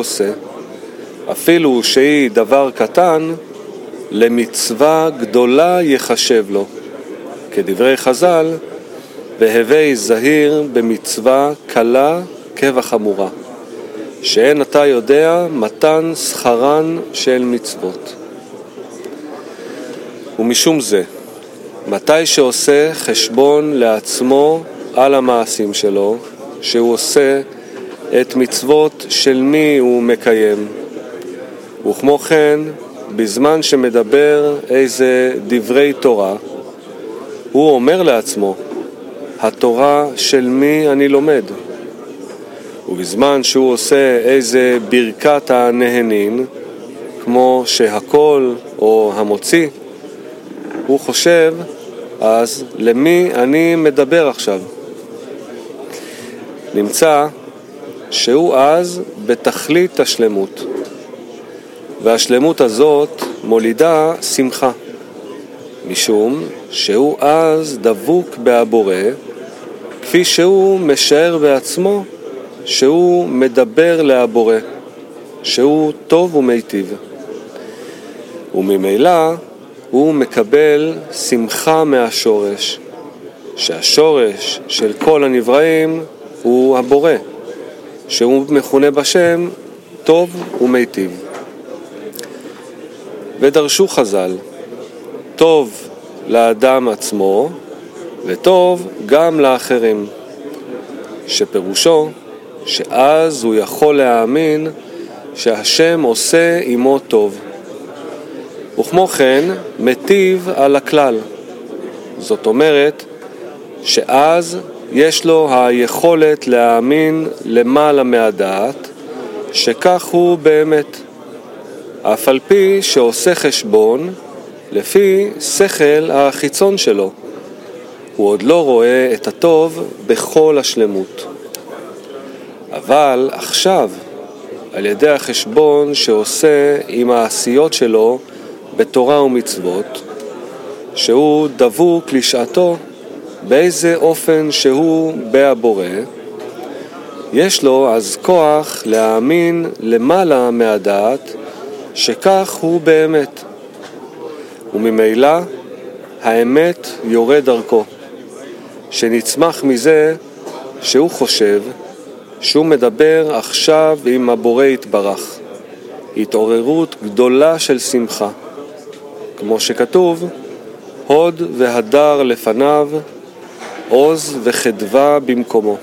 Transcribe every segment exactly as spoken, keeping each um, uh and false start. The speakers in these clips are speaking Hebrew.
עושה, אפילו שהיא דבר קטן, למצווה גדולה יחשב לו. כדברי חז"ל, והווי זהיר במצווה קלה כבחמורה, שאין אתה יודע מתן שכרן של מצוות. ומשום זה, מתי שעושה חשבון לעצמו על המעשים שלו, שהוא עושה את מצוות של מי הוא מקיים, וכמו כן, בזמן שמדבר איזה דברי תורה, הוא אומר לעצמו, התורה של מי אני לומד? ובזמן שהוא עושה איזה ברכת הנהנין, כמו שהכל או המוציא, הוא חושב, אז למי אני מדבר עכשיו? נמצא שהוא אז בתכלית השלמות, והשלמות הזאת מולידה שמחה, משום שהוא אז דבוק בהבורא, כפי שהוא משער בעצמו שהוא מדבר להבורא, שהוא טוב ומיטיב. וממילא הוא מקבל שמחה מהשורש, שהשורש של כל הנבראים הוא הבורא, שהוא מכונה בשם טוב ומיטיב. ודרשו חז"ל, טוב לאדם עצמו וטוב גם לאחרים, שפירושו שאז הוא יכול להאמין שהשם עושה עמו טוב, וכמו כן מטיב על הכלל. זאת אומרת שאז יש לו היכולת להאמין למעלה מהדעת שכך הוא באמת, אף על פי שעושה חשבון לפי שכל החיצון שלו. הוא עוד לא רואה את הטוב בכל השלמות. אבל עכשיו, על ידי החשבון שעושה עם העשיות שלו בתורה ומצוות, שהוא דבוק לשעתו באיזה אופן שהוא בהבורא, יש לו אז כוח להאמין למעלה מהדעת שכך הוא באמת, וממילא האמת יורד דרכו, שנצמח מזה שהוא חושב שהוא מדבר עכשיו עם הבורא יתברך, התעוררות גדולה של שמחה, כמו שכתוב, הוד והדר לפניו, עוז וחדווה במקומו.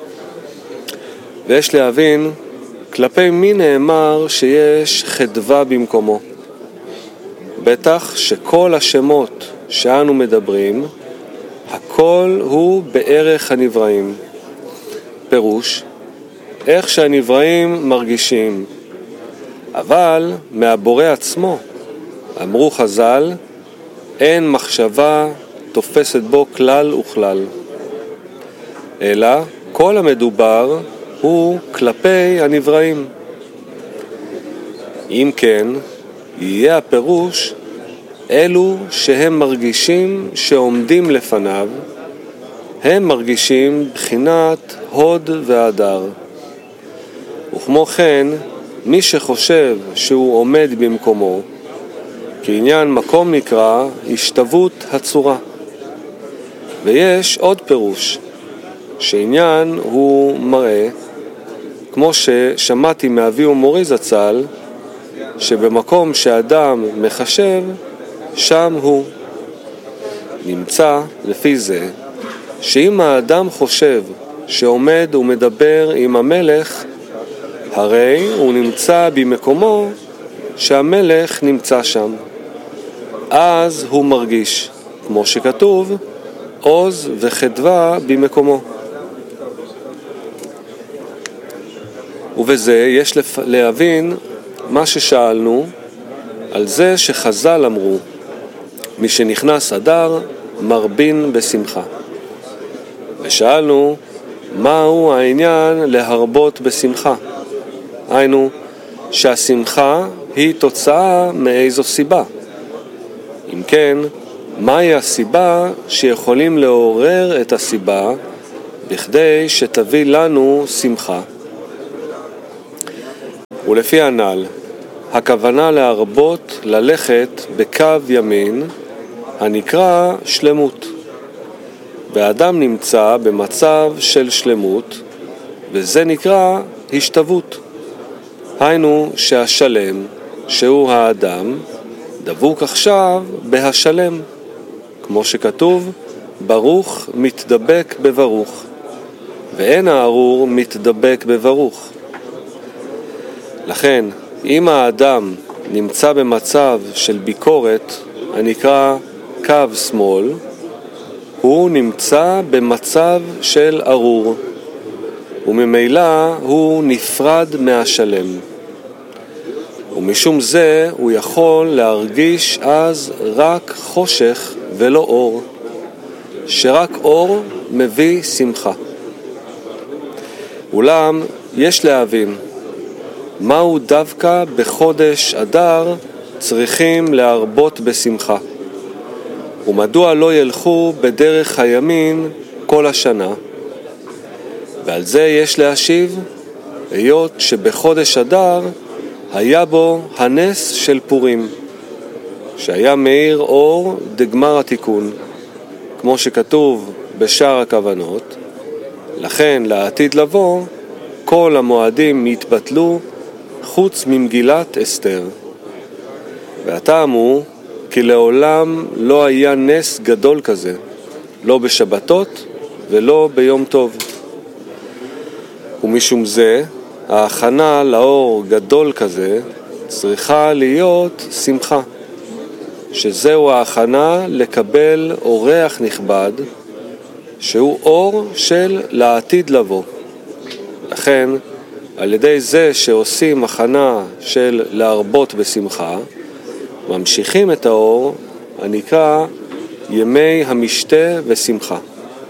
ויש להבין כלפי מי נאמר שיש חדווה במקומו. בטח שכל השמות שאנו מדברים, הכל הוא בערך הנבראים. פירוש, איך שהנבראים מרגישים, אבל מהבורא עצמו, אמרו חז"ל, אין מחשבה תופסת בו כלל וכלל, אלא כל המדובר הוא כלפי הנבראים. אם כן, יהיה הפירוש אלו שהם מרגישים שעומדים לפניו, הם מרגישים בחינת הוד והדר. וכמו כן, מי שחושב שהוא עומד במקומו, כעניין מקום נקרא השתוות הצורה. ויש עוד פירוש, שעניין הוא מראה, כמו ששמעתי מאבי ומורי זצ"ל, שבמקום שאדם מחשב, שם הוא. נמצא לפי זה, שאם האדם חושב שעומד ומדבר עם המלך, הרי הוא נמצא במקומו שהמלך נמצא שם. אז הוא מרגיש, כמו שכתוב, עוז וחדווה במקומו. ובזה יש להבין מה ששאלנו על זה שחז"ל אמרו, מי שנכנס אדר מרבין בשמחה. ושאלנו מהו העניין להרבות בשמחה. היינו שהשמחה היא תוצאה מאיזו סיבה. אם כן, מהי הסיבה שיכולים לעורר את הסיבה בכדי שתביא לנו שמחה? ולפי הנ"ל, הכוונה להרבות ללכת בקו ימין הנקרא שלמות. והאדם נמצא במצב של שלמות, וזה נקרא השתוות. היינו שהשלם, שהוא האדם, דבוק עכשיו בהשלם, כמו שכתוב, ברוך מתדבק בברוך, ואין הארור מתדבק בברוך. לכן, אם האדם נמצא במצב של ביקורת, הנקרא קו שמאל, הוא נמצא במצב של ארור, וממילא הוא נפרד מהשלם. ומשום זה הוא יכול להרגיש אז רק חושך ולא אור, שרק אור מביא שמחה. אולם יש להבין, מהו דווקא בחודש אדר צריכים להרבות בשמחה, ומדוע לא ילכו בדרך הימין כל השנה? ועל זה יש להשיב, היות שבחודש אדר היה בו הנס של פורים, שהיה מאיר אור דגמר התיקון, כמו שכתוב בשאר הכוונות. לכן לעתיד לבוא כל המועדים יתבטלו חוץ ממגילת אסתר. והטעם הוא כי לעולם לא היה נס גדול כזה, לא בשבתות ולא ביום טוב. ומשום זה ההכנה לאור גדול כזה צריכה להיות שמחה, שזהו ההכנה לקבל אורח נכבד, שהוא אור של לעתיד לבוא. לכן, על ידי זה שעושים הכנה של להרבות בשמחה, ממשיכים את האור הנקרא ימי המשתה ושמחה.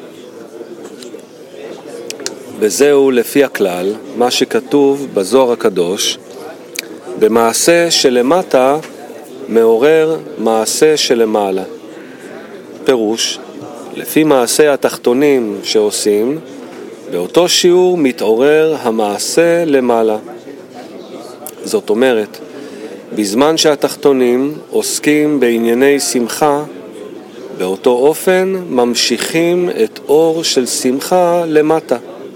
וזהו לפי הכלל, מה שכתוב בזוהר הקדוש, במעשה שלמטה מעורר מעשה שלמעלה. פירוש, לפי מעשה התחתונים שעושים, באותו שיעור מתעורר המעשה למעלה. זאת אומרת, בזמן שהתחתונים עוסקים בענייני שמחה, באותו אופן ממשיכים את אור של שמחה למטה.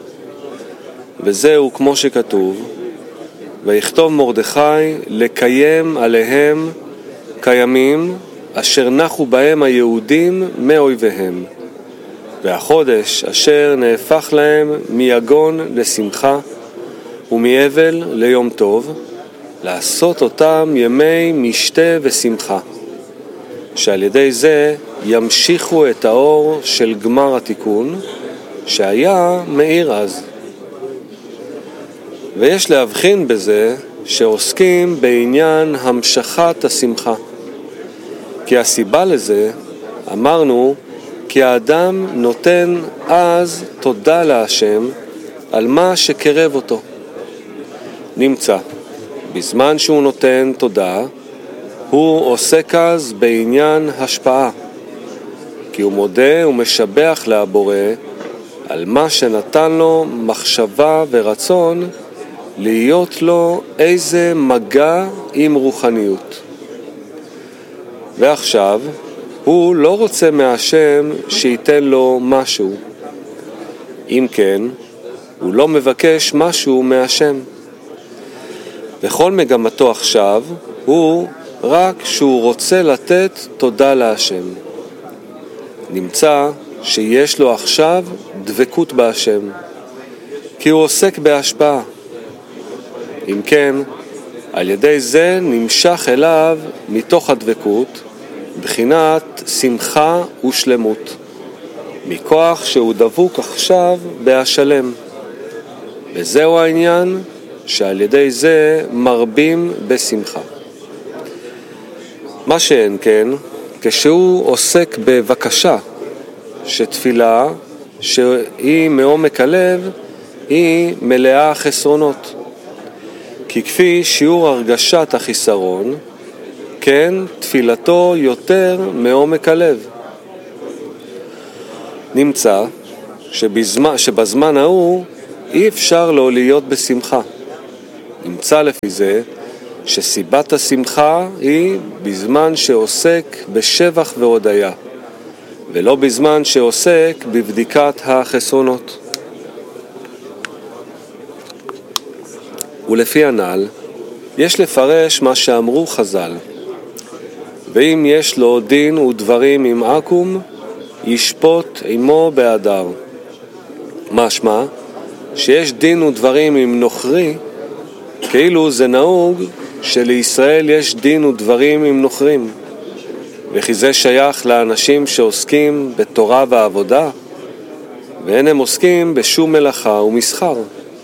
וזהו כמו שכתוב, ויכתוב מרדכי לקיים עליהם קיימים אשר נחו בהם היהודים מאויביהם, והחודש אשר נהפך להם מיגון לשמחה ומאבל ליום טוב, לעשות אותם ימי משתה ושמחה, שעל ידי זה ימשיכו את האור של גמר התיקון שהיה מאיר אז. ויש להבחין בזה שעוסקים בעניין המשכת השמחה, כי הסיבה לזה, אמרנו, כי האדם נותן אז תודה להשם על מה שקרב אותו. נמצא, בזמן שהוא נותן תודה, הוא עוסק אז בעניין השפעה, כי הוא מודה ומשבח להבורא על מה שנתן לו מחשבה ורצון להיות לו איזה מגע עם רוחניות. ועכשיו הוא לא רוצה מהשם שייתן לו משהו. אם כן, הוא לא מבקש משהו מהשם. וכל מגמתו עכשיו הוא רק שהוא רוצה לתת תודה להשם. נמצא שיש לו עכשיו דבקות בהשם, כי הוא עוסק בהשפעה. אם כן, על ידי זה נמשך אליו מתוך הדבקות בחינת שמחה ושלמות, מכוח שהוא דבוק עכשיו בהשלם. וזהו העניין שעל ידי זה מרבים בשמחה. מה שאין כן, כשהוא עוסק בבקשה, שתפילה שהיא מעומק הלב היא מלאה חסרונות. כי כפי שיעור הרגשת החיסרון, כן תפילתו יותר מעומק הלב. נמצא שבזמן, שבזמן ההוא אי אפשר לו להיות בשמחה, נמצא לפי זה שסיבת השמחה היא בזמן שעוסק בשבח והודיה, ולא בזמן שעוסק בבדיקת החסרונות. ולפי הנ"ל, יש לפרש מה שאמרו חז"ל, ואם יש לו דין ודברים עם עכו"ם, ישפוט עמו באדר. משמע, שיש דין ודברים עם נוכרי, כאילו זה נהוג שלישראל יש דין ודברים עם נוכרים, וכי זה שייך לאנשים שעוסקים בתורה ועבודה, ואין הם עוסקים בשום מלאכה ומסחר.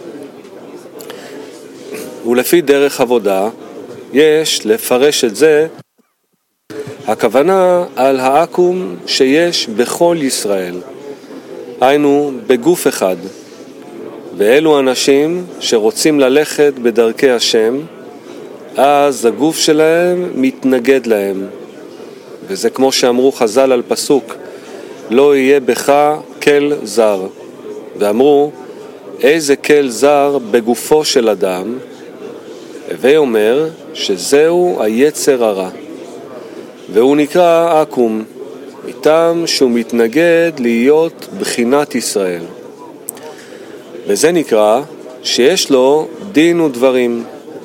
ולפי דרך עבודה, יש לפרש את זה, הכוונה על העכו"ם שיש בכל ישראל, היינו בגוף אחד, ואלו אנשים שרוצים ללכת בדרכי השם, אז הגוף שלהם מתנגד להם. וזה כמו שאמרו חז"ל על פסוק, לא יהיה בך כל זר. ואמרו, איזה כל זר בגופו של אדם? הווי אומר שזהו היצר הרע. והוא נקרא עכו"ם, איתם שהוא מתנגד להיות בחינת ישראל. וזה נקרא שיש לו דין ודברים.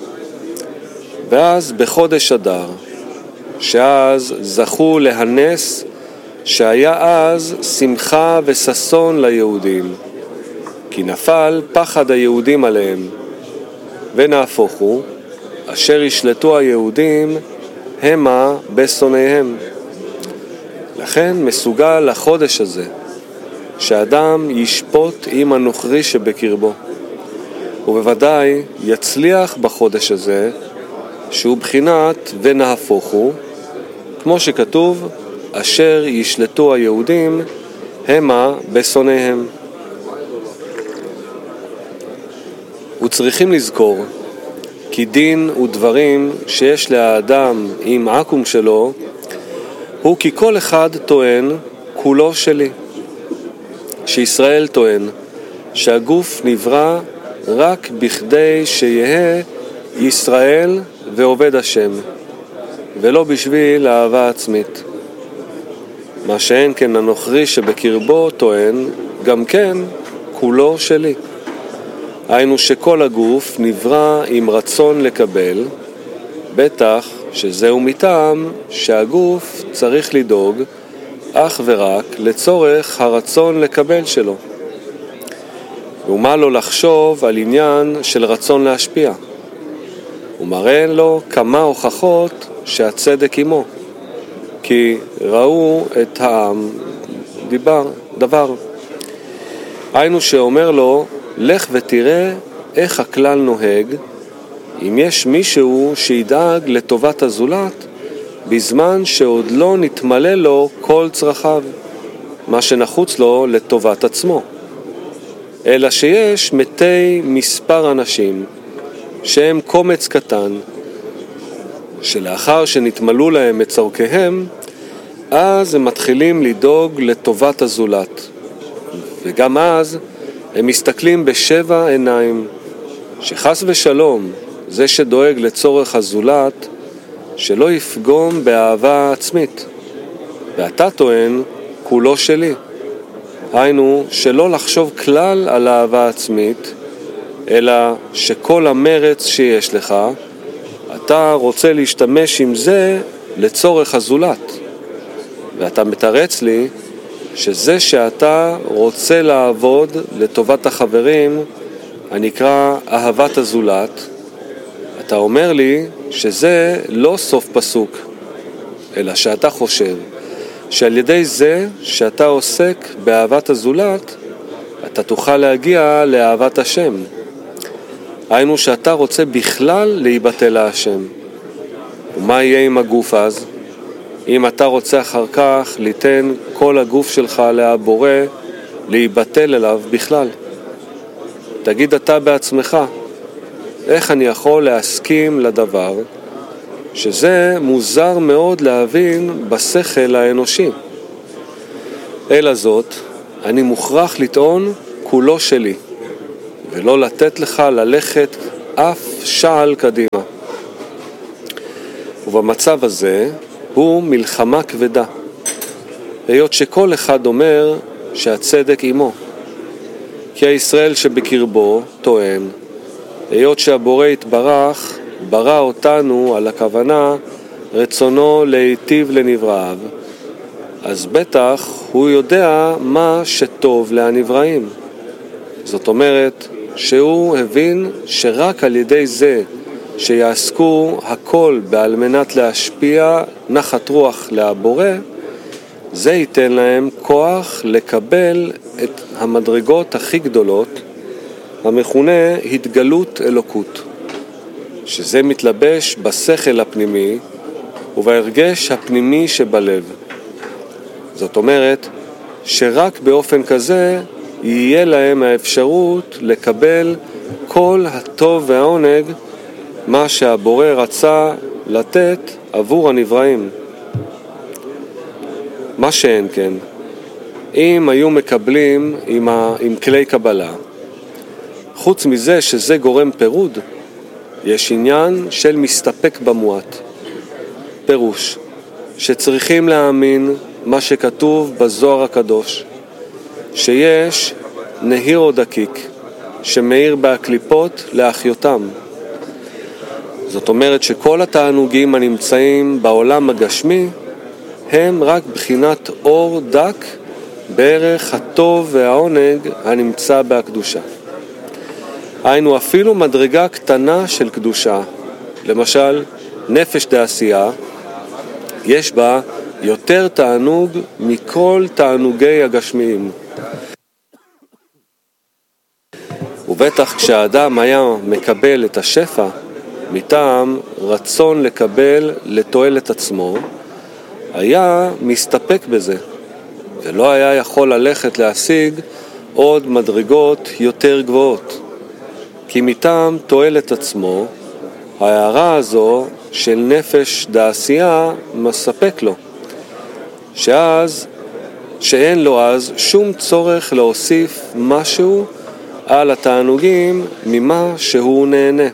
ואז בחודש אדר, שאז זכו להנס שהיה אז שמחה וששון ליהודים, כי נפל פחד היהודים עליהם, ונהפוך הוא, אשר ישלטו היהודים המה בשונאיהם. לכן מסוגל לחודש הזה, שאדם ישפוט עם הנוכרי שבקרבו, ובוודאי יצליח בחודש הזה, שהוא בחינת ונהפוך הוא, כמו שכתוב, אשר ישלטו היהודים המה בשונאיהם. וצריכים לזכור כי דין ודברים שיש לאדם עם עכו"ם שלו, הוא כי כל אחד טוען כולו שלי. שישראל טוען שהגוף נברא רק בכדי שיהיה ישראל ועובד השם, ולא בשביל אהבה עצמית. מה שאין כן הנוכרי שבקרבו טוען גם כן כולו שלי. היינו שכל הגוף נברא עם רצון לקבל, בטח שזהו מטעם שהגוף צריך לדאוג אך ורק לצורך הרצון לקבל שלו. ומה לו לחשוב על עניין של רצון להשפיע? הוא מראה לו כמה הוכחות שהצדק עמו, כי ראו את העם דיבר, דבר. היינו שאומר לו, לך ותראה איך הכלל נוהג, אם יש מישהו שידאג לטובת הזולת, בזמן שעוד לא נתמלא לו כל צרכיו, מה שנחוץ לו לטובת עצמו. אלא שיש מתי מספר אנשים, שהם קומץ קטן, שלאחר שנתמלאו להם את צורכיהם, אז הם מתחילים לדאוג לטובת הזולת. וגם אז הם מסתכלים בשבע עיניים, שחס ושלום זה שדואג לצורך הזולת, שלא יפגום באהבה עצמית. ואתה טוען, כולו שלי. היינו, שלא לחשוב כלל על אהבה עצמית, אלא שכל המרץ שיש לך, אתה רוצה להשתמש עם זה לצורך הזולת. ואתה מתרץ לי שזה שאתה רוצה לעבוד לטובת החברים, הנקרא אהבת הזולת, אתה אומר לי שזה לא סוף פסוק, אלא שאתה חושב שעל ידי זה שאתה עוסק באהבת הזולת, אתה תוכל להגיע לאהבת השם. היינו שאתה רוצה בכלל להיבטל להשם. ומה יהיה עם הגוף אז? אם אתה רוצה אחר כך ליתן כל הגוף שלך להבורא, להיבטל אליו בכלל. תגיד אתה בעצמך, איך אני יכול להסכים לדבר שזה מוזר מאוד להבין בשכל האנושי. אלא זאת, אני מוכרח לטעון כולו שלי, ולא לתת לך ללכת אף שעל קדימה. ובמצב הזה הוא מלחמה כבדה, היות שכל אחד אומר שהצדק עמו. כי הישראל שבקרבו טוען, היות שהבורא יתברך ברא אותנו על הכוונה רצונו להיטיב לנבראיו, אז בטח הוא יודע מה שטוב לנבראים. זאת אומרת שהוא הבין שרק על ידי זה שיעסקו הכל בעל מנת להשפיע נחת רוח לבורא, זה ייתן להם כוח לקבל את המדרגות הכי גדולות, המכונה התגלות אלוקות, שזה מתלבש בשכל הפנימי ובהרגש הפנימי שבלב. זאת אומרת שרק באופן כזה יהיה להם האפשרות לקבל כל הטוב והעונג, מה שהבורא רצה לתת עבור הנבראים. מה שאין כן, אם היו מקבלים עם, ה... עם כלי קבלה, חוץ מזה שזה גורם פירוד, יש עניין של מסתפק במועט. פירוש שצריכים להאמין מה שכתוב בזוהר הקדוש, שיש נהיר או דקיק שמאיר בהקליפות לאחיותם. זאת אומרת שכל התענוגים הנמצאים בעולם הגשמי הם רק בחינת אור דק בערך הטוב והעונג הנמצא בהקדושה. היינו אפילו מדרגה קטנה של קדושה, למשל נפש דעשייה, יש בה יותר תענוג מכל תענוגי הגשמיים. ובטח כשהאדם היה מקבל את השפע מטעם רצון לקבל לתועלת עצמו, היה מסתפק בזה, ולא היה יכול ללכת להשיג עוד מדרגות יותר גבוהות. כי מטעם תועלת עצמו, ההערה הזו של נפש דעשייה מספק לו, שאז, שאין לו אז שום צורך להוסיף משהו על התענוגים ממה שהוא נהנה.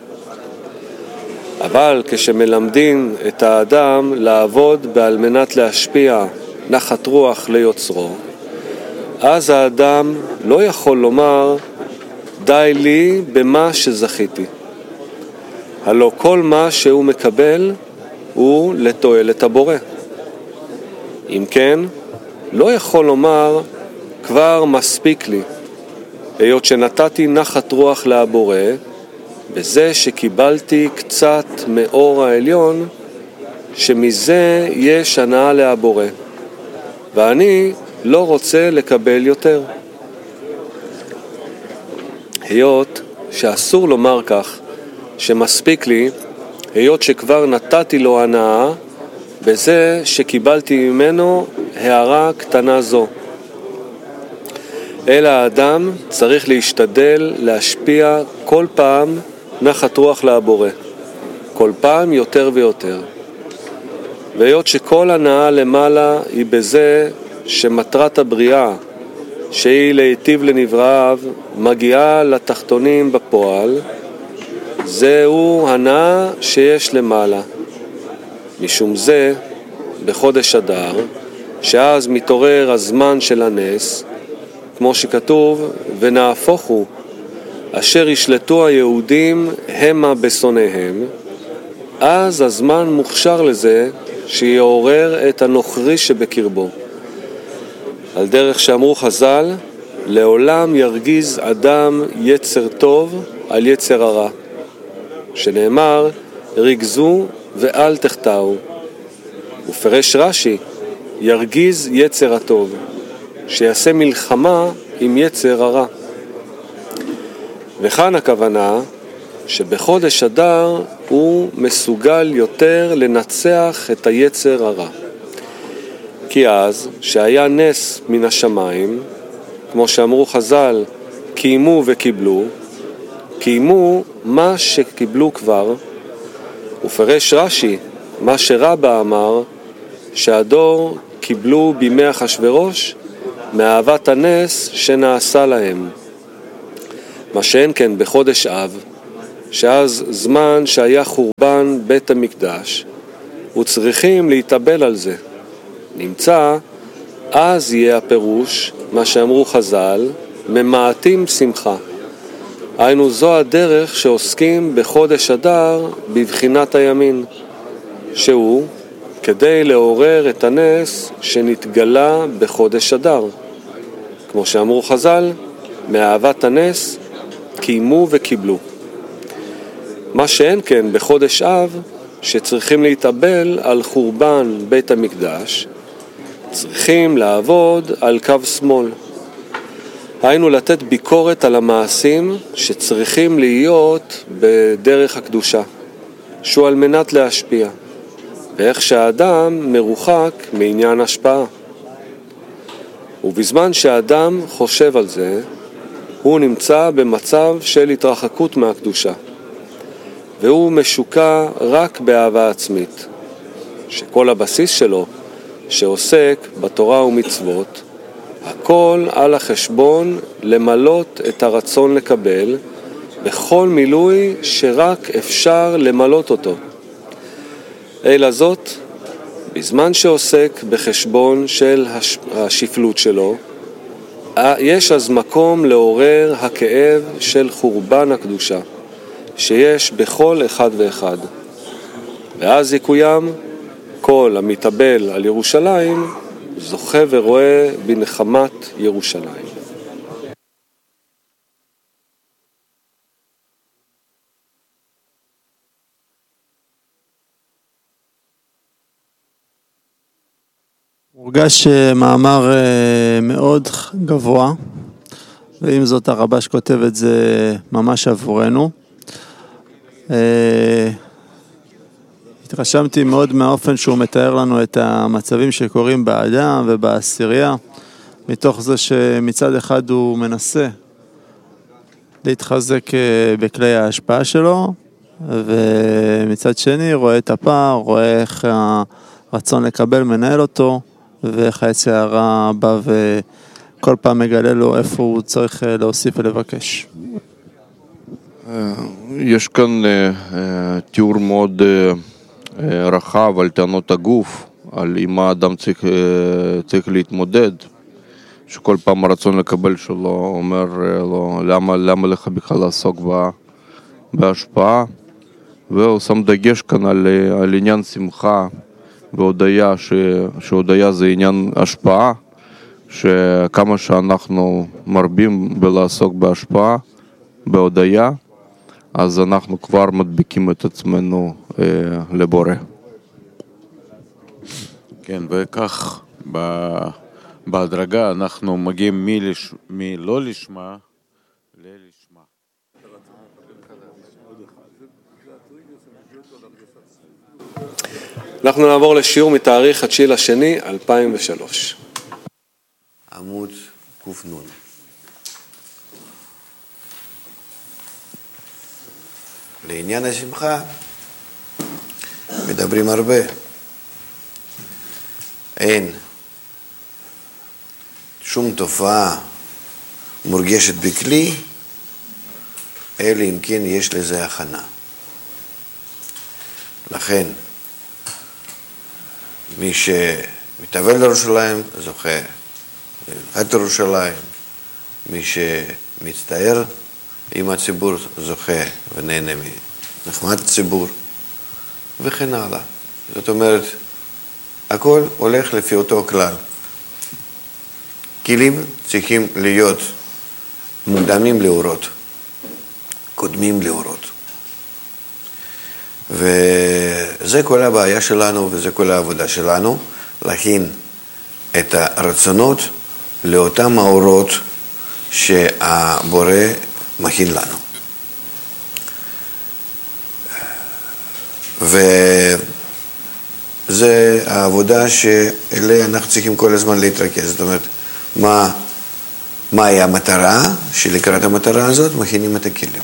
אבל כשמלמדים את האדם לעבוד בעל מנת להשפיע נחת רוח ליוצרו, אז האדם לא יכול לומר די לי במה שזכיתי. הלא כל מה שהוא מקבל הוא לתועלת הבורא. אם כן, לא יכול לומר כבר מספיק לי, היות שנתתי נחת רוח לבורא, בזה שקיבלתי קצת מאור העליון, שמזה יש הנאה לבורא, ואני לא רוצה לקבל יותר. היות שאסור לומר כך, שמספיק לי, היות שכבר נתתי לו הנאה, בזה שקיבלתי ממנו הערה קטנה זו. אלא האדם צריך להשתדל להשפיע כל פעם נחת רוח לבורא, כל פעם יותר ויותר. והיות שכל הנאה למעלה היא בזה שמטרת הבריאה, שהיא להיטיב לנבראיו, מגיעה לתחתונים בפועל, זהו הנאה שיש למעלה. משום זה, בחודש אדר, שאז מתעורר הזמן של הנס, כמו שכתוב, ונהפוכו, אשר ישלטו היהודים המה בשונאיהם, אז הזמן מוכשר לזה שיעורר את הנוכרי שבקרבו. על דרך שאמרו חז"ל, לעולם ירגיז אדם יצר טוב על יצר הרע, שנאמר, רגזו ואל תחטאו. ופרש רש"י, ירגיז יצר הטוב, שיעשה מלחמה עם יצר הרע. וכאן הכוונה שבחודש אדר הוא מסוגל יותר לנצח את היצר הרע. כי אז, שהיה נס מן השמיים, כמו שאמרו חז"ל, קיימו וקיבלו, קיימו מה שקיבלו כבר, ופרש רש"י, מה שרבא אמר, שהדור קיבלו בימי אחשוורוש מאהבת הנס שנעשה להם. מה שאין כן בחודש אב, שאז זמן שהיה חורבן בית המקדש, וצריכים להתאבל על זה. נמצא, אז יהיה הפירוש, מה שאמרו חז"ל, ממעטים שמחה. היינו זו הדרך שעוסקים בחודש אדר בבחינת הימין, שהוא כדי לעורר את הנס שנתגלה בחודש אדר. כמו שאמרו חז"ל, מאהבת הנס קיימו וקיבלו. מה שאין כן בחודש אב, שצריכים להתאבל על חורבן בית המקדש, צריכים לעבוד על קו שמאל. היינו לתת ביקורת על המעשים שצריכים להיות בדרך הקדושה, שהוא על מנת להשפיע, ואיך שהאדם מרוחק מעניין השפעה. ובזמן שהאדם חושב על זה, הוא נמצא במצב של התרחקות מהקדושה, והוא משוקע רק באהבה עצמית, שכל הבסיס שלו, שעוסק בתורה ומצוות, הכל על החשבון למלות את הרצון לקבל, בכל מילוי שרק אפשר למלות אותו. אלא זאת, בזמן שעוסק בחשבון של השפלות שלו, יש אז מקום לעורר הכאב של חורבן הקדושה, שיש בכל אחד ואחד. ואז יקוים כל המתאבל על ירושלים, זוכה ורואה בנחמת ירושלים. מורגש מאמר מאוד גבוה, ועם זאת הרבש כותב את זה ממש עבורנו. התרשמתי מאוד מהאופן שהוא מתאר לנו את המצבים שקורים באדם ובעשירייה, מתוך זה שמצד אחד הוא מנסה להתחזק בכלי ההשפעה שלו, ומצד שני רואה את הפער, רואה איך הרצון לקבל מנהל אותו, ואיך היצר הרע בא וכל פעם מגלה לו איפה הוא צריך להוסיף ולבקש. יש כאן תיאור מאוד רחב על טענות הגוף, על עם מה האדם צריך, צריך להתמודד, שכל פעם הרצון לקבל שלו אומר לו, למה, למה לך בכלל לעסוק בהשפעה, והוא שם דגש כאן על, על עניין שמחה והודיה, ש, שהודיה זה עניין השפעה, שכמה שאנחנו מרבים בלעסוק בהשפעה, בהודיה, אז אנחנו כבר מדביקים את עצמנו אה, לבורא. כן, וכך בהדרגה אנחנו מגיעים מלש... מלא לשמה ללשמה. אנחנו נעבור לשיעור מתאריך התשיעי לשני אלפיים ושלוש. עמוד קופנון. לעניין השמחה מדברים הרבה. אין שום תופעה מורגשת בכלי, אלא אם כן יש לזה הכנה. לכן, מי שמתאבל לירושלים זוכה את ירושלים, מי שמצטער עם הציבור זוכה ונהנה מנחמת הציבור, וכן הלאה. זאת אומרת, הכל הולך לפי אותו כלל. כלים צריכים להיות מוקדמים לאורות, קודמים לאורות. וזה כל הבעיה שלנו וזה כל העבודה שלנו, להכין את הרצונות לאותם האורות שהבורא מכין לנו. וזה העבודה שאליה אנחנו צריכים כל הזמן להתרכז. זאת אומרת, מה, מהי המטרה, שלקראת המטרה הזאת מכינים את הכלים.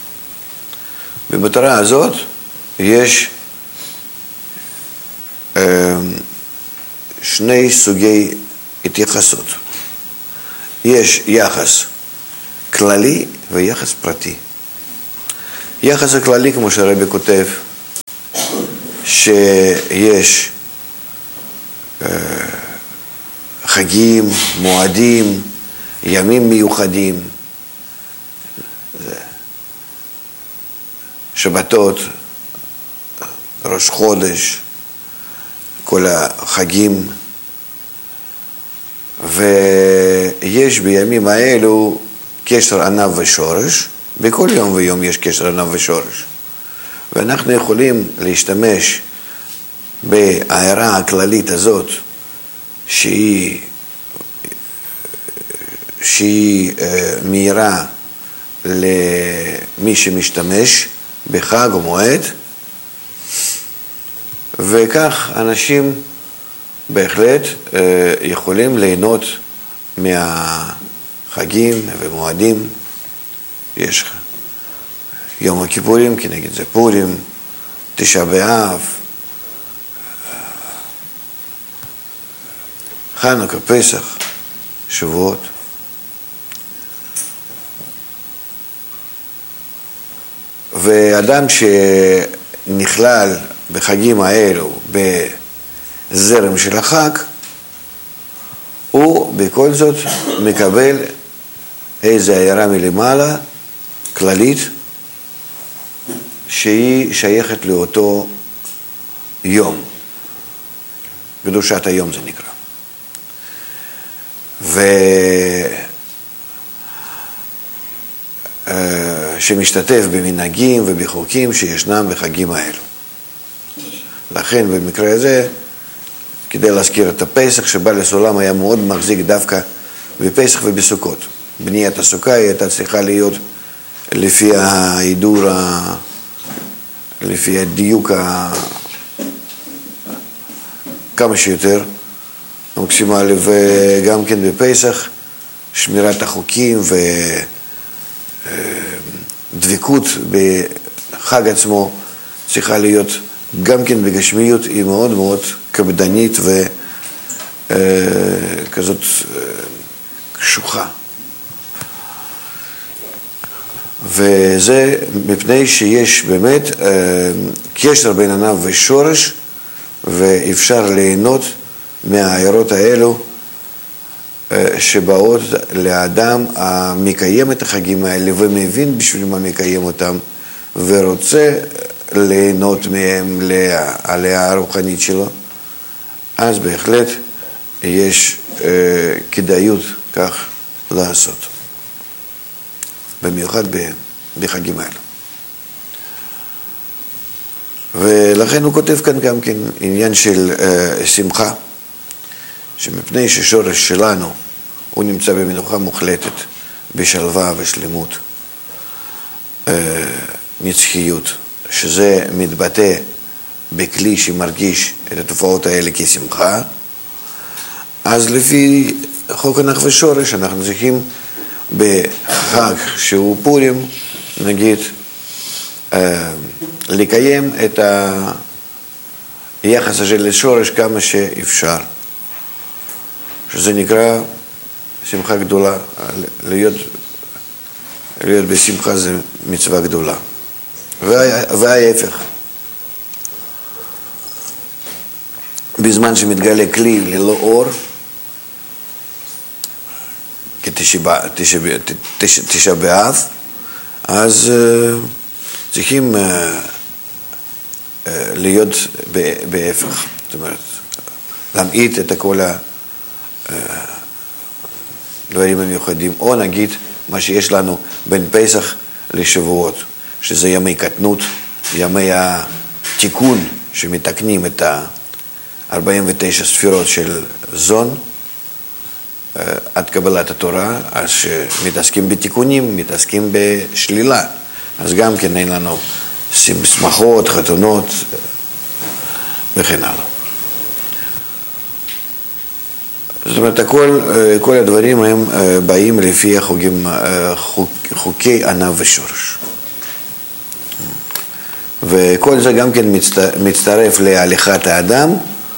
במטרה הזאת יש שני סוגי התייחסות. יש יחס כללי ויחס פרטי. יחס הכללי, כמו שהרבי כותב, שיש חגים, מועדים, ימים מיוחדים, שבתות, ראש חודש, כל החגים, ויש בימים האלו קשר ענב ושורש, בכל יום ויום יש קשר ענב ושורש, ואנחנו יכולים להשתמש בהערה הכללית הזאת, שהיא, שהיא מהירה למי שמשתמש בחג או מועד, וכך אנשים בהחלט יכולים ליהנות מהחגים ומועדים. יש יום הכיפורים, כנגד זה פורים, תשעה באב, חנוכה, פסח, שבועות. ואדם שנכלל בחגים האלו בזרם של החג, הוא בכל זאת מקבל איזו הערה מלמעלה, כללית, שהיא שייכת לאותו יום. קדושת היום זה נקרא. ו... שמשתתף במנהגים ובחוקים שישנם בחגים האלו. לכן במקרה הזה, כדי להזכיר את הפסח, שבא לסולם היה מאוד מחזיק דווקא בפסח ובסוכות. בניית הסוכה הייתה צריכה להיות לפי ההידור, לפי הדיוק כמה שיותר מקסימלי, וגם כן בפסח שמירת החוקים ודבקות בחג עצמו צריכה להיות גם כן בגשמיות, היא מאוד מאוד קפדנית וכזאת קשוחה. וזה מפני שיש באמת קשר בין ענב ושורש, ואפשר ליהנות מהעירות האלו שבאות לאדם המקיים את החגים האלה ומבין בשביל מה מקיים אותם ורוצה ליהנות מהם לעלייה הרוחנית שלו, אז בהחלט יש כדאיות כך לעשות, במיוחד בחגים האלו. ולכן הוא כותב כאן גם כן עניין של uh, שמחה, שמפני ששורש שלנו הוא נמצא במנוחה מוחלטת, בשלווה ושלמות, uh, נצחיות, שזה מתבטא בכלי שמרגיש את התופעות האלה כשמחה, אז לפי חוק הנח ושורש אנחנו צריכים בחג שהוא פורים, נגיד, uh, לקיים את היחס הזה לשורש כמה שאפשר, שזה נקרא שמחה גדולה. להיות, להיות בשמחה זה מצווה גדולה. וההפך, בזמן שמתגלה כלי ללא אור, כתשעה באב, אז צריכים להיות בהפך, זאת אומרת, להמעיט את כל הדברים המיוחדים, או נגיד מה שיש לנו בין פסח לשבועות, שזה ימי קטנות, ימי התיקון שמתקנים את ה-ארבעים ותשע ספירות של זון, עד קבלת התורה, אז שמתעסקים בתיקונים, מתעסקים בשלילה, אז גם כן אין לנו שמחות, חתונות וכן הלאה. זאת אומרת, כל, כל הדברים הם באים לפי החוגים, חוק, חוקי ענב ושורש. וכל זה גם כן מצטרף להליכת האדם,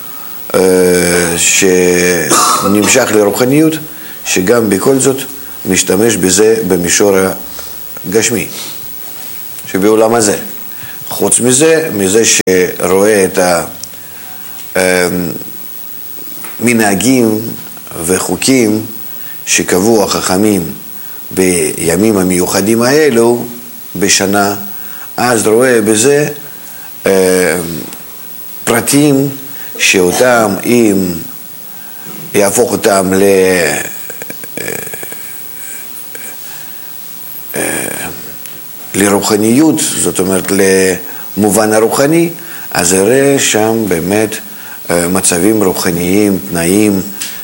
שנמשך לרוחניות, שגם בכל זאת משתמש בזה במישור הגשמי, שבעולם הזה. חוץ מזה, מזה שרואה את המנהגים וחוקים שקבעו החכמים בימים המיוחדים האלו בשנה, אז רואה בזה פרטים שאותם, אם יהפוך אותם ל... לרוחניות, זאת אומרת למובן הרוחני, אז יראה שם באמת מצבים רוחניים, תנאים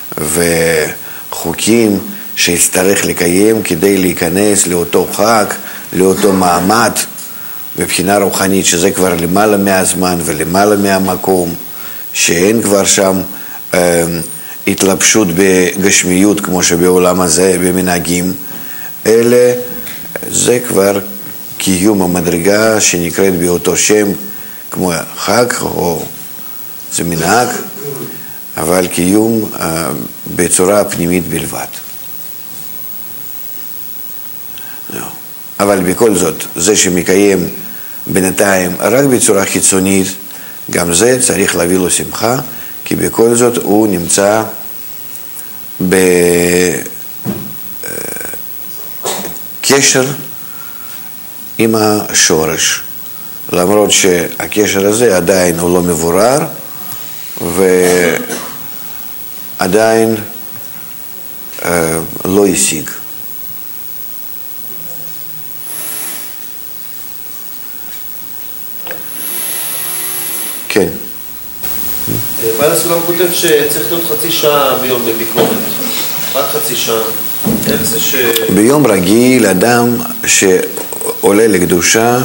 וחוקים שיצטרך לקיים כדי להיכנס לאותו חג, לאותו מעמד מבחינה רוחנית, שזה כבר למעלה מהזמן ולמעלה מהמקום, שאין כבר שם אה, התלבשות בגשמיות כמו שבעולם הזה במנהגים, אלא זה כבר קיום המדרגה שנקראת באותו שם כמו חג או זה מנהג, אבל קיום אה, בצורה פנימית בלבד. אבל בכל זאת, זה שמקיים בינתיים רק בצורה חיצונית, גם זה צריך להביא לו שמחה, כי בכל זאת הוא נמצא בקשר עם השורש, למרות שהקשר הזה עדיין הוא לא מבורר ועדיין אה, לא השיג. כן. בעל הסולם כותב שצריך להיות חצי שעה ביום בביקורת. רק חצי שעה. איך זה ש... ביום רגיל אדם שעולה לקדושה,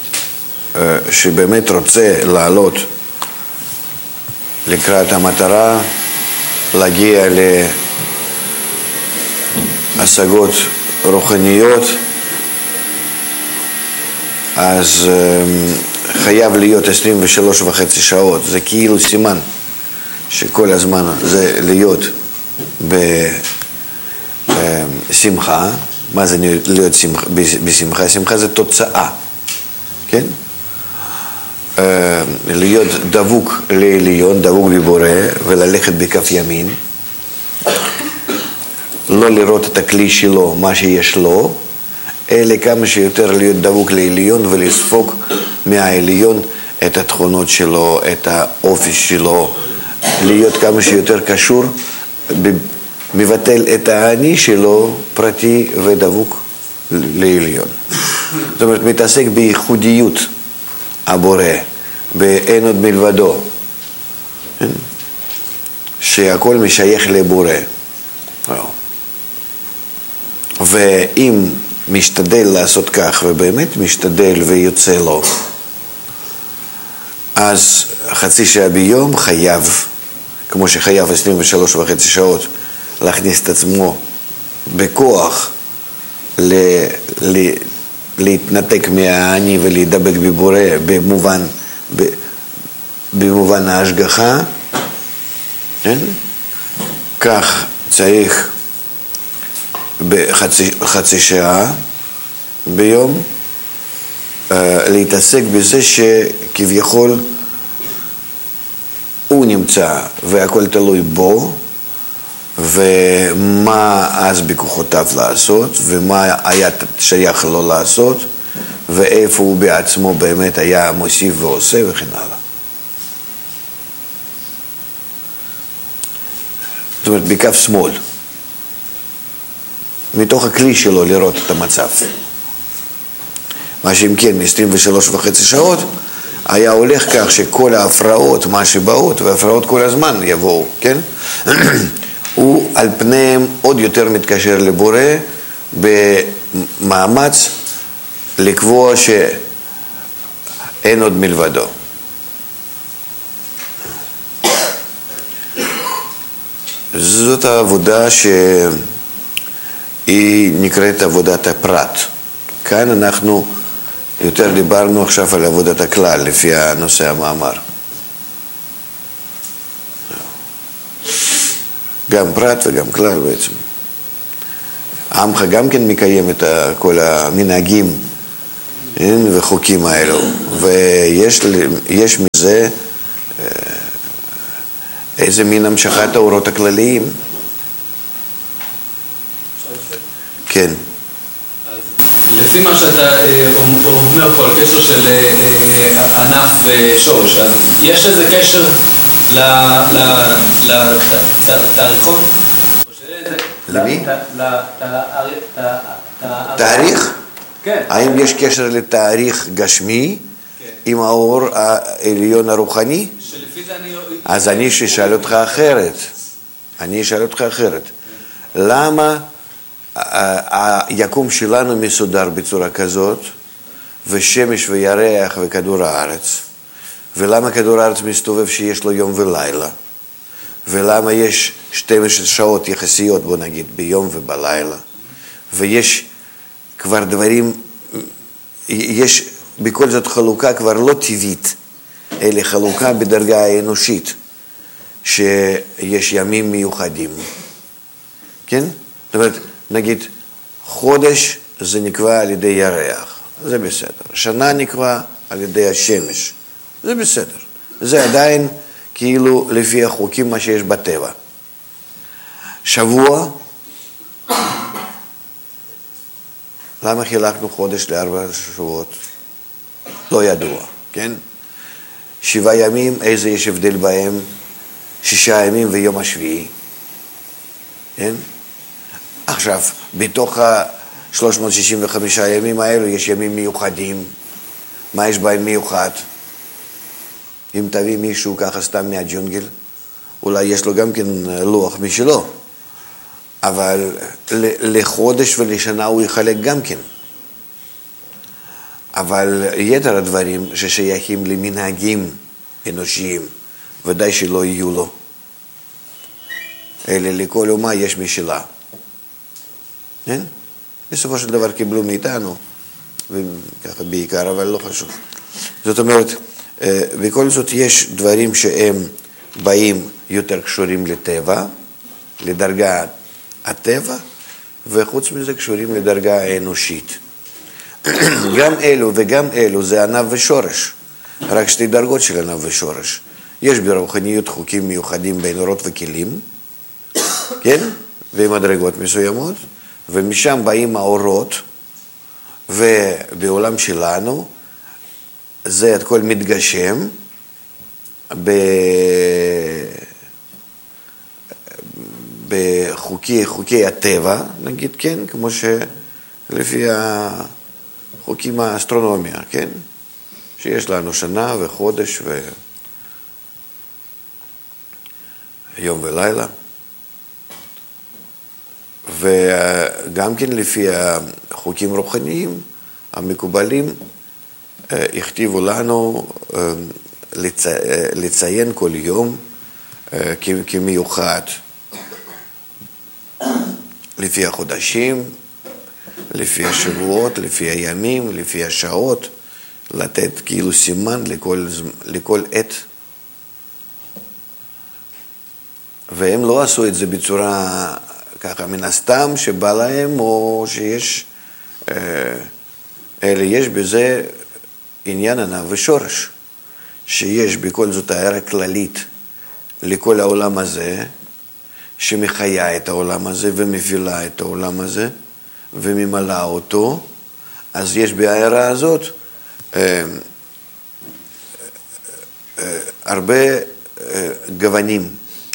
שבאמת רוצה לעלות לקראת המטרה, להגיע להשגות רוחניות, אז חייב להיות עשרים ושלוש וחצי שעות. זה כאילו סימן שכל הזמן זה להיות בשמחה. מה זה להיות בשמחה? שמחה זה תוצאה, כן? להיות דבוק לעליון, דבוק בבורא, וללכת בכף ימין, לא לראות את הכלי שלו, מה שיש לו, אלא כמה שיותר להיות דבוק לעליון ולספוג מהעליון את התכונות שלו, את האופי שלו, להיות כמה שיותר קשור, מבטל את האני שלו, פרטי ודבוק לעליון. זאת אומרת, מתעסק בייחודיות הבורא, באין עוד מלבדו, שהכל משייך לבורא. ואם משתדל לעשות כך, ובאמת משתדל ויוצא לו, אז חצי שעה ביום חייב, כמו שחייב עשרים ושלוש וחצי שעות, להכניס את עצמו בכוח ל, ל, להתנתק מהאני ולהידבק בבורא במובן, ב, במובן ההשגחה, כן? כך צריך בחצי חצי שעה ביום uh, להתעסק בזה שכביכול הוא נמצא והכל תלוי בו, ומה אז בכוחותיו לעשות, ומה היה שייך לו לעשות, ואיפה הוא בעצמו באמת היה מוסיף ועושה וכן הלאה. זאת אומרת, בכף שמאל, מתוך הכלי שלו לראות את המצב. מה שאם כן, עשרים ושלוש וחצי שעות, היה הולך כך שכל ההפרעות, מה שבאות, וההפרעות כל הזמן יבואו, כן? הוא על פניהם עוד יותר מתקשר לבורא במאמץ לקבוע שאין עוד מלבדו. זאת העבודה שהיא נקראת עבודת הפרט. כאן אנחנו יותר דיברנו עכשיו על עבודת הכלל לפי הנושא המאמר. גם פרט וגם כלל בעצם. עמך גם כן מקיים את כל המנהגים וחוקים האלו. ויש יש מזה איזה מין המשכת האורות הכלליים. כן. לפי מה שאתה אומר פה על קשר של ענף ושורש, אז יש איזה קשר לתאריכון? למי? תאריך? כן. האם יש קשר לתאריך גשמי עם האור העליון הרוחני? שלפי זה אני... אז אני אשאל אותך אחרת. אני אשאל אותך אחרת. למה היקום שלנו מסודר בצורה כזאת, ושמש וירח וכדור הארץ? ולמה כדור הארץ מסתובב שיש לו יום ולילה? ולמה יש שתים עשרה שעות יחסיות, בוא נגיד, ביום ובלילה? ויש כבר דברים, יש בכל זאת חלוקה כבר לא טבעית, אלא חלוקה בדרגה האנושית, שיש ימים מיוחדים. כן? זאת אומרת, נגיד, חודש זה נקבע על ידי ירח, זה בסדר. שנה נקבע על ידי השמש, זה בסדר. זה עדיין כאילו לפי החוקים מה שיש בטבע. שבוע, למה חילקנו חודש לארבע שבועות? לא ידוע, כן? שבעה ימים, איזה יש הבדל בהם? שישה ימים ויום השביעי, כן? עכשיו, בתוך ה-שלוש מאות שישים וחמישה ימים האלו יש ימים מיוחדים. מה יש בהם מיוחד? אם תביא מישהו ככה סתם מהג'ונגל, אולי יש לו גם כן לוח משלו, אבל לחודש ולשנה הוא יחלק גם כן. אבל יתר הדברים ששייכים למנהגים אנושיים, ודאי שלא יהיו לו. אלא לכל אומה יש משלה. כן? בסופו של דבר קיבלו מאיתנו, וככה בעיקר, אבל לא חשוב. זאת אומרת, בכל זאת יש דברים שהם באים יותר קשורים לטבע, לדרגה הטבע, וחוץ מזה קשורים לדרגה האנושית. גם אלו וגם אלו זה ענב ושורש, רק שתי דרגות של ענב ושורש. יש ברוחניות חוקים מיוחדים בין אורות וכלים, כן? ומדרגות מסוימות, ומשם באים האורות, ובעולם שלנו זה את כל מתגשם בחוקי חוקי הטבע, נגיד, כן, כמו שלפי החוקים האסטרונומיה, כן, שיש לנו שנה וחודש ויום ולילה, וגם כן לפי החוקים רוחניים המקובלים, הכתיבו לנו לציין כל יום כמיוחד, לפי החודשים, לפי השבועות, לפי הימים, לפי השעות, לתת כאילו סימן לכל, לכל עת. והם לא עשו את זה בצורה ככה מן הסתם שבא להם, או שיש, אלא יש בזה עניין ענב ושורש, שיש בכל זאת הערה כללית לכל העולם הזה, שמחיה את העולם הזה ומפעילה את העולם הזה וממלאה אותו. אז יש בהערה הזאת אה, אה, הרבה אה, גוונים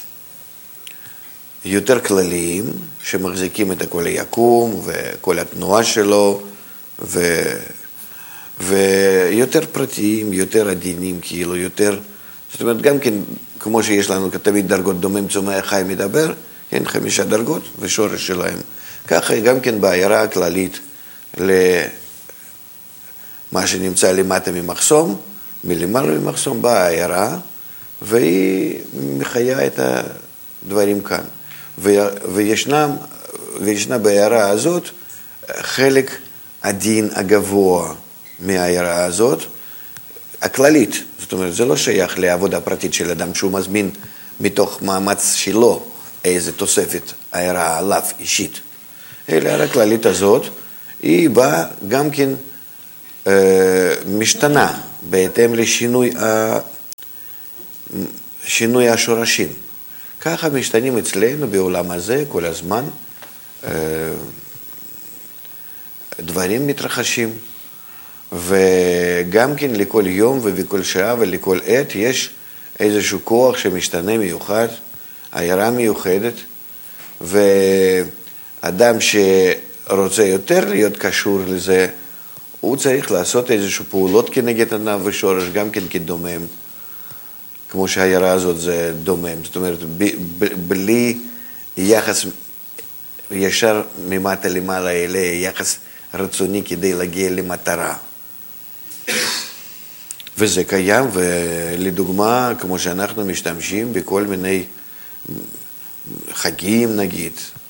יותר כלליים שמחזיקים את כל היקום וכל התנועה שלו, ו, ויותר פרטיים, יותר עדינים, כאילו יותר, זאת אומרת גם כן כמו שיש לנו תמיד דרגות דומם צומח חי מדבר, כן, חמישה דרגות ושורש שלהם. ככה גם כן בהערה הכללית למה שנמצא למטה ממחסום, מלמעלה ממחסום באה הערה, והיא מחיה את הדברים כאן. וישנם, וישנה בהערה הזאת חלק הדין הגבוה מההערה הזאת, הכללית. זאת אומרת, זה לא שייך לעבודה פרטית של אדם שהוא מזמין מתוך מאמץ שלו איזה תוספת הערה עליו אישית. אלא ההערה הכללית הזאת, היא באה גם כן משתנה בהתאם לשינוי שינוי השורשים. ככה משתנים אצלנו בעולם הזה כל הזמן, דברים מתרחשים, וגם כן לכל יום ובכל שעה ולכל עת יש איזשהו כוח שמשתנה מיוחד, עיירה מיוחדת, ואדם שרוצה יותר להיות קשור לזה, הוא צריך לעשות איזשהו פעולות כנגד ענף ושורש, גם כן כדומם, כמו שהעיירה הזאת זה דומם. זאת אומרת, ב- ב- בלי יחס ישר ממטה למעלה אלה, יחס רצוני כדי להגיע למטרה. וזה קיים, ולדוגמה, כמו שאנחנו משתמשים בכל מיני חגים נגיד,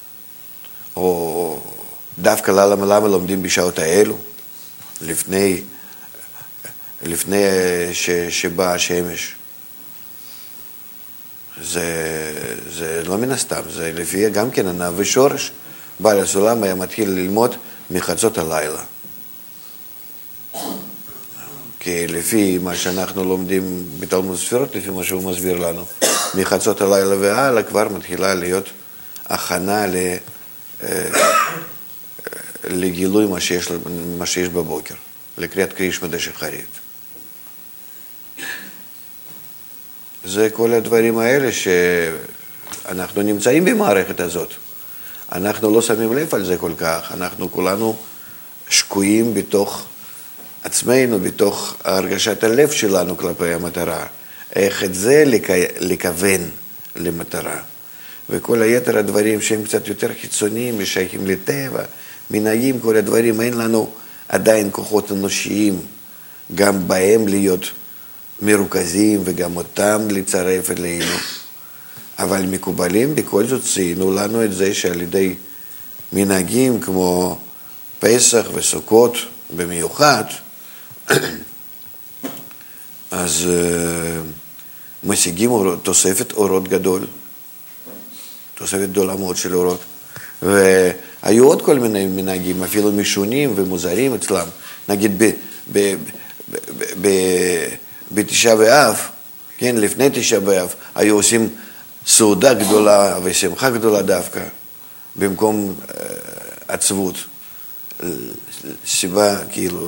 או דווקא למה, למה לומדים בשעות האלו, לפני, לפני ש, שבאה השמש. זה, זה לא מן הסתם, זה לפי גם כן ענף ושורש. בעל הסולם היה מתחיל ללמוד מחצות הלילה. כי לפי מה שאנחנו לומדים בתלמוד ספירות, לפי מה שהוא מסביר לנו, מחצות הלילה והלאה כבר מתחילה להיות הכנה ל, לגילוי מה שיש, מה שיש בבוקר, לקריאת קרישמא דשחרית. זה כל הדברים האלה שאנחנו נמצאים במערכת הזאת. אנחנו לא שמים לב על זה כל כך, אנחנו כולנו שקועים בתוך עצמנו, בתוך הרגשת הלב שלנו כלפי המטרה. איך את זה לכוון למטרה. וכל היתר הדברים שהם קצת יותר חיצוניים ושייכים לטבע, מנהגים, כל הדברים, אין לנו עדיין כוחות אנושיים גם בהם להיות מרוכזים וגם אותם לצרף אלינו. אבל מקובלים בכל זאת ציינו לנו את זה שעל ידי מנהגים כמו פסח וסוכות במיוחד, אז uh, משיגים אורות, תוספת אורות גדול, תוספת גדולה מאוד של אורות. והיו עוד כל מיני מנהגים, אפילו משונים ומוזרים אצלם. נגיד ב, ב, ב, ב, ב, בתשעה באב, כן, לפני תשעה באב, היו עושים סעודה גדולה ושמחה גדולה דווקא, במקום uh, עצבות. סיבה, כאילו,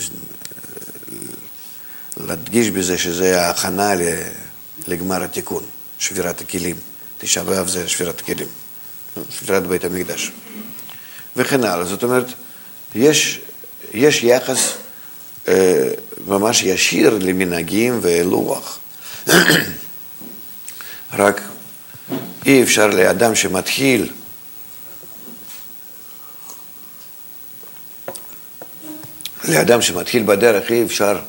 להדגיש בזה שזה ההכנה לגמר התיקון, שבירת הכלים. תשעה באב זה שבירת הכלים, שבירת בית המקדש. וכן הלאה. זאת אומרת, יש, יש יחס אה, ממש ישיר למנהגים ולוח. רק אי אפשר לאדם שמתחיל לאדם שמתחיל בדרך אי אפשר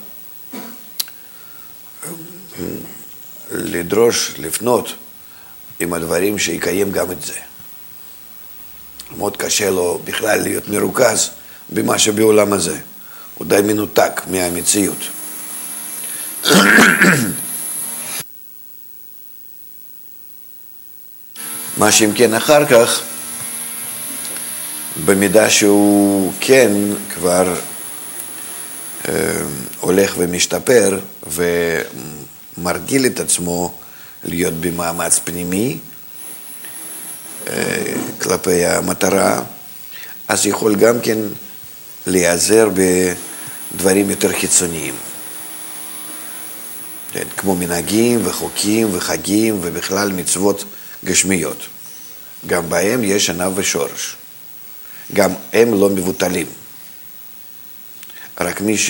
לדרוש, לפנות עם הדברים שיקיים גם את זה. מאוד קשה לו בכלל להיות מרוכז במה שבעולם הזה. הוא די מנותק מהמציאות. מה שאם כן אחר כך, במידה שהוא כן כבר אה, הולך ומשתפר ומרגיל את עצמו להיות במאמץ פנימי אה, כלפי המטרה, אז יכול גם כן להיעזר בדברים יותר חיצוניים. כן, כמו מנהגים וחוקים וחגים ובכלל מצוות גשמיות. גם בהם יש ענף ושורש. גם הם לא מבוטלים. רק מי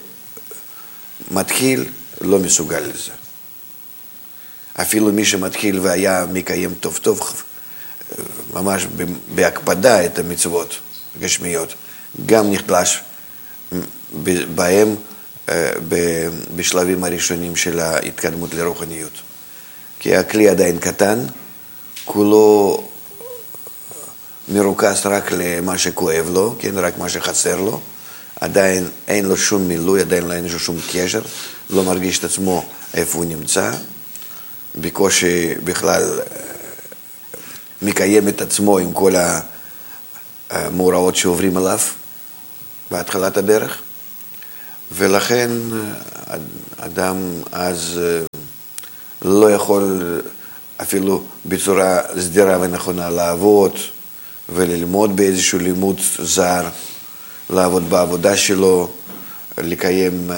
שמתחיל לא מסוגל לזה. אפילו מי שמתחיל והיה מקיים טוב טוב, ממש בהקפדה את המצוות גשמיות, גם נחלש בהם בשלבים הראשונים של ההתקדמות לרוחניות. כי הכלי עדיין קטן, כולו מרוכז רק למה שכואב לו, כן, רק מה שחסר לו, עדיין אין לו שום מילוי, עדיין אין לו שום קשר, לא מרגיש את עצמו איפה הוא נמצא, בקושי בכלל מקיים את עצמו עם כל המאורעות שעוברים עליו בהתחלת הדרך. ולכן אדם אז לא יכול אפילו בצורה סדירה ונכונה לעבוד וללמוד באיזשהו לימוד זר, לעבוד בעבודה שלו, לקיים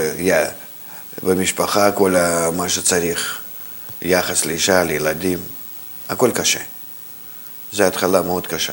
במשפחה כל מה שצריך, יחס לאישה, לילדים, הכל קשה. זו התחלה מאוד קשה.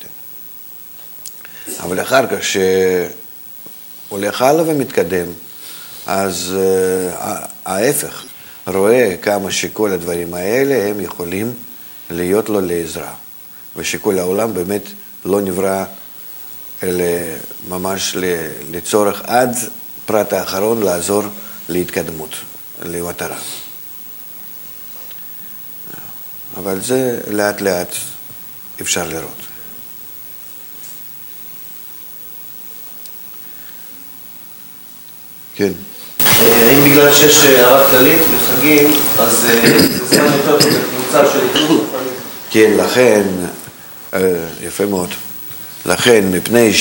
אבל אחר כך שהולך הלאה ומתקדם, אז ההפך, רואה כמה שכל הדברים האלה הם יכולים להיות לו לעזרה, ושכל העולם באמת לא נברא אלא ממש לצורך עד פרט האחרון לעזור להתקדמות, למטרה. אבל זה לאט לאט אפשר לראות. כן. האם בגלל שיש הערה כללית בחגים, אז זה זמן יותר בקבוצה של איתות? כן, לכן, יפה מאוד. לכן, מפני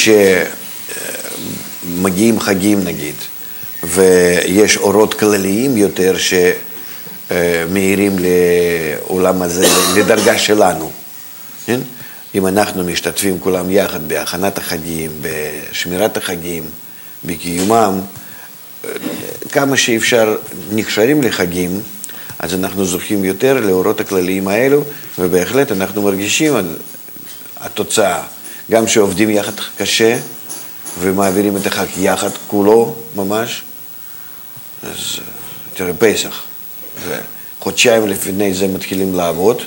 שמגיעים חגים נגיד, ויש אורות כלליים יותר שמאירים לעולם הזה, לדרגה שלנו. כן? אם אנחנו משתתפים כולם יחד בהכנת החגים, בשמירת החגים, בקיומם, כמה שאפשר נקשרים לחגים, אז אנחנו זוכים יותר לאורות הכלליים האלו, ובהחלט אנחנו מרגישים התוצאה. גם שעובדים יחד קשה, ומעבירים את החג יחד כולו ממש, אז תראה פסח. חודשיים לפני זה מתחילים לעבוד,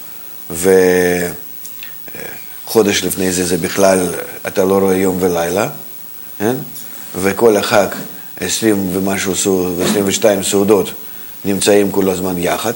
וחודש לפני זה זה בכלל, אתה לא רואה יום ולילה, כן? וכל החג, עשרים ומשהו, עשרים ושתיים סעודות, נמצאים כל הזמן יחד,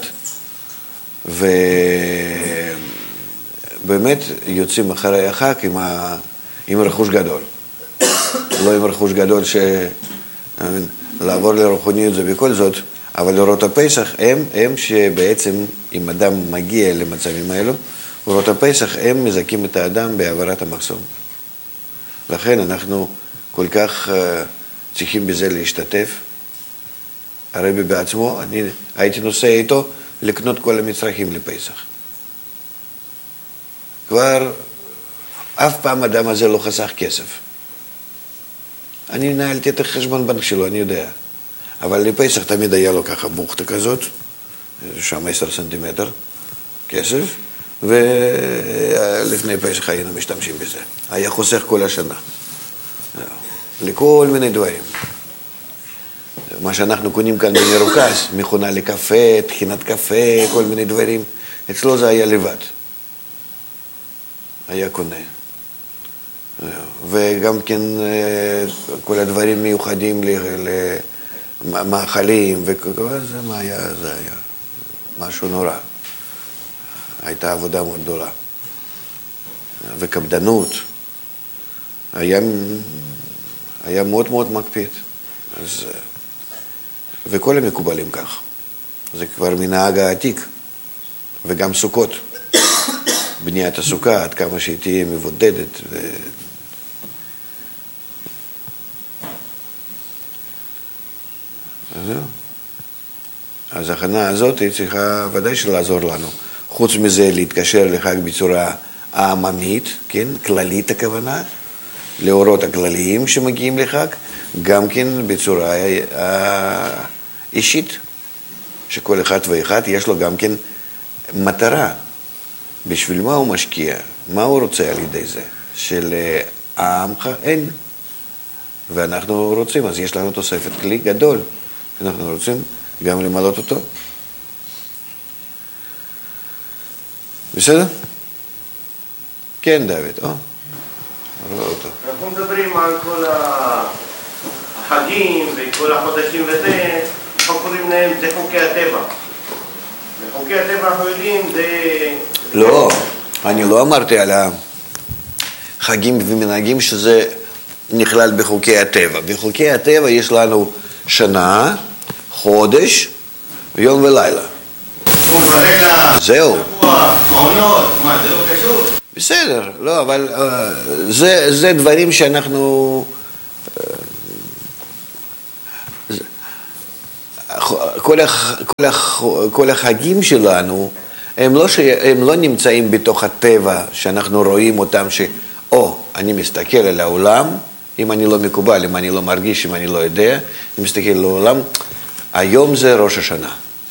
ובאמת יוצאים אחרי החג עם, ה... עם רכוש גדול. לא עם רכוש גדול ש... לעבור לרוחניות זה בכל זאת, אבל אורות הפסח הם, הם שבעצם אם אדם מגיע למצבים האלו, אורות הפסח הם מזכים את האדם בעברת המחסום. לכן אנחנו כל כך uh, צריכים בזה להשתתף. הרבי בעצמו, אני הייתי נוסע איתו לקנות כל המצרכים לפסח. כבר אף פעם אדם הזה לא חסך כסף. אני נהלתי את החשבון בנק שלו, אני יודע. אבל לפסח תמיד היה לו ככה בוכתה כזאת, שם עשר סנטימטר כסף, ולפני פסח היינו משתמשים בזה. היה חוסך כל השנה. לכל מיני דברים. מה שאנחנו קונים כאן במרוכז, מכונה לקפה, תחינת קפה, כל מיני דברים, אצלו זה היה לבד. היה קונה. וגם כן כל הדברים מיוחדים למאכלים, וזה מה היה, זה היה משהו נורא. הייתה עבודה מאוד גדולה. וקפדנות. היה, היה מאוד מאוד מקפיד. אז, וכל המקובלים כך. זה כבר מנהג העתיק. וגם סוכות. בניית הסוכה, עד כמה שהיא תהיה מבודדת. ו... אז ההכנה הזאת היא צריכה ודאי שלעזור לנו. חוץ מזה להתקשר לחג בצורה העממית, כן? כללית הכוונה, לאורות הכלליים שמגיעים לחג, גם כן בצורה אישית, שכל אחד ואחד יש לו גם כן מטרה. בשביל מה הוא משקיע? מה הוא רוצה על ידי זה? שלעמך אין. ואנחנו רוצים, אז יש לנו תוספת כלי גדול. אנחנו רוצים גם למלות אותו. בסדר? כן, דוד. או, רואה אותו. אנחנו מדברים על כל החגים וכל החודשים וזה, אנחנו קוראים להם, זה חוקי הטבע. וחוקי הטבע אנחנו יודעים, זה... לא, אני לא אמרתי על החגים ומנהגים שזה נכלל בחוקי הטבע. בחוקי הטבע יש לנו שנה, חודש, יום ולילה. זהו. עונות, מה, זה לא קשור? בסדר, לא, אבל זה, זה דברים שאנחנו כל, הח, כל, הח, כל החגים שלנו, הם לא, ש, הם לא נמצאים בתוך הטבע שאנחנו רואים אותם ש... או, אני מסתכל על העולם, אם אני לא מקובל, אם אני לא מרגיש, אם אני לא יודע, אני מסתכל על העולם, היום זה ראש השנה.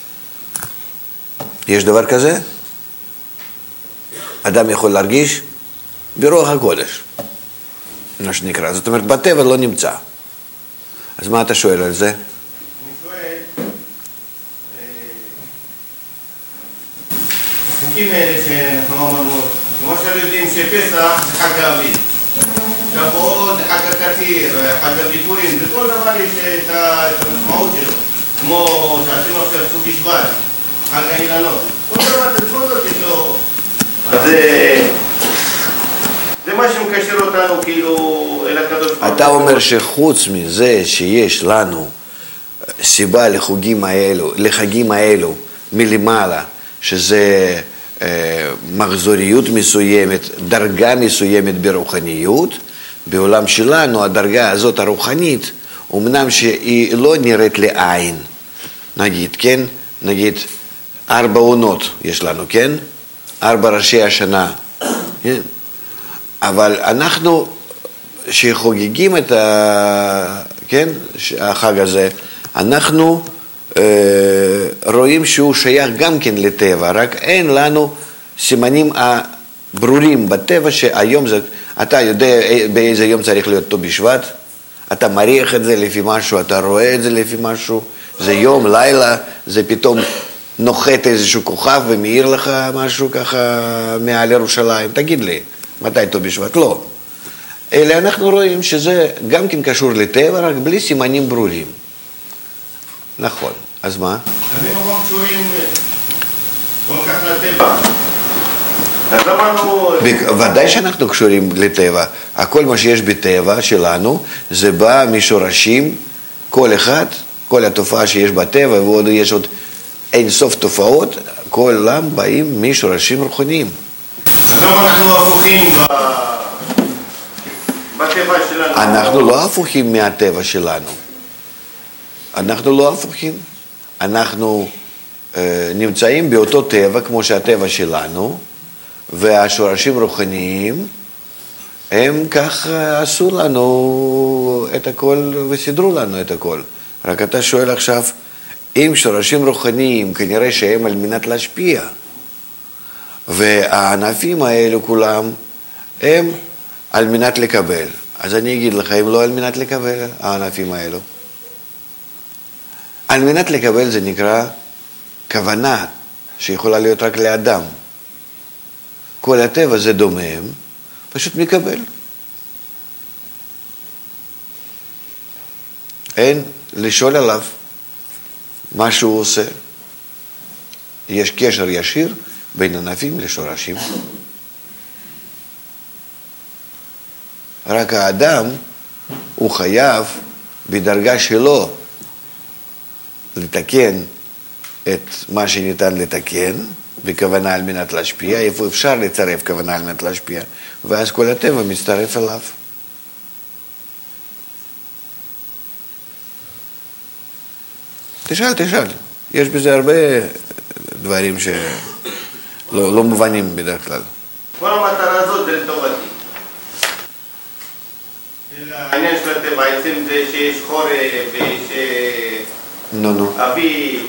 יש דבר כזה? אדם יכול להרגיש ברוח הקודש, מה שנקרא. זאת אומרת, בטבע לא נמצא. אז מה אתה שואל על זה? אני שואל, החוקים האלה שאנחנו אמרנו, כמו שאנחנו יודעים שפסח זה חג האביב, שבועות זה חג הקציר, חג הביכורים, בכל דבר יש את המשמעות שלו, כמו שעשינו עכשיו ט"ו בשבט, חג האילנות, כל דבר בכל זאת יש לו... אז זה מה שמקשר אותנו כאילו אל הקדוש ברוך הוא. אתה אומר שחוץ מזה שיש לנו סיבה לחוגים האלו, לחגים האלו מלמעלה, שזה אה, מחזוריות מסוימת, דרגה מסוימת ברוחניות, בעולם שלנו הדרגה הזאת הרוחנית, אמנם שהיא לא נראית לעין, נגיד, כן? נגיד, ארבע עונות יש לנו, כן? ארבע ראשי השנה, כן? אבל אנחנו שחוגגים את ה... כן? החג הזה, אנחנו אה, רואים שהוא שייך גם כן לטבע, רק אין לנו סימנים הברורים בטבע שהיום זה... אתה יודע באיזה יום צריך להיות ט"ו בשבט? אתה מריח את זה לפי משהו, אתה רואה את זה לפי משהו, זה יום, לילה, זה פתאום נוחת איזשהו כוכב ומאיר לך משהו ככה מעל ירושלים. תגיד לי, מתי ט"ו בשבט? לא. אלא אנחנו רואים שזה גם כן קשור לטבע, רק בלי סימנים ברורים. נכון. אז מה? אז אם אנחנו קשורים כל כך לטבע, אז אמרנו... ודאי שאנחנו קשורים לטבע. הכל מה שיש בטבע שלנו, זה בא משורשים, כל אחד, כל התופעה שיש בטבע, ועוד יש עוד אין סוף תופעות, כל עולם באים משורשים רוחניים. אז למה אנחנו הפוכים בטבע שלנו? אנחנו לא הפוכים מהטבע שלנו. אנחנו לא הפוכים. אנחנו אה, נמצאים באותו טבע כמו שהטבע שלנו, והשורשים רוחניים, הם כך עשו לנו את הכל וסידרו לנו את הכל. רק אתה שואל עכשיו, אם שורשים רוחניים, כנראה שהם על מנת להשפיע, והענפים האלו כולם, הם על מנת לקבל. אז אני אגיד לך, הם לא על מנת לקבל, הענפים האלו. על מנת לקבל זה נקרא כוונה שיכולה להיות רק לאדם. כל הטבע זה דומם, פשוט מקבל. אין לשאול עליו מה שהוא עושה. יש קשר ישיר בין ענפים לשורשים. רק האדם הוא חייב בדרגה שלו לתקן את מה שניתן לתקן, בכוונה על מנת להשפיע, איפה אפשר לצרף כוונה על מנת להשפיע, ואז כל הטבע מצטרף אליו. תשאל, תשאל. יש בזה הרבה דברים שלא לא מובנים בדרך כלל. כל המטרה הזאת זה לטובתי. העניין של הטבע, בעצם זה שיש חורף ויש נו, נו. אביב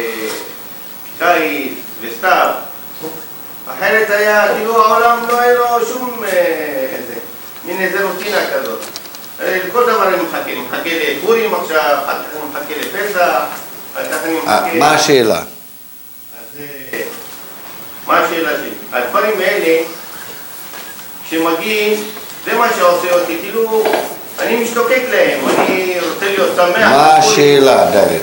וקיץ וסתיו. אחרת היה, כאילו העולם לא היה לו שום איזה, מין איזה רוטינה כזאת. כל דבר אני מחכה, אני מחכה לפורים עכשיו, אחר כך אני מחכה לפסח, אחר כך אני מחכה... מה השאלה? אז מה השאלה שלי? הדברים האלה, כשמגיעים, זה מה שעושה אותי, כאילו, אני משתוקק להם, אני רוצה להיות שמח. מה השאלה, דוד?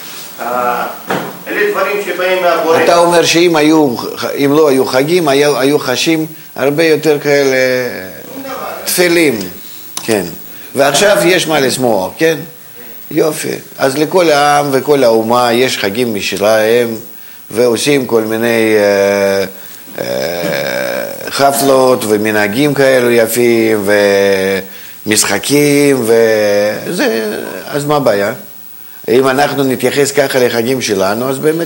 אלה דברים שבאים מהבורא. אתה אומר שאם היו, אם לא היו חגים, היו, היו חשים הרבה יותר כאלה תפלים, כן. ועכשיו יש מה לשמוח, כן? יופי. אז לכל העם וכל האומה יש חגים משלהם, ועושים כל מיני אה, אה, חפלות ומנהגים כאלו יפים, ומשחקים, וזה, אז מה הבעיה? אם אנחנו נתייחס ככה לחגים שלנו, אז באמת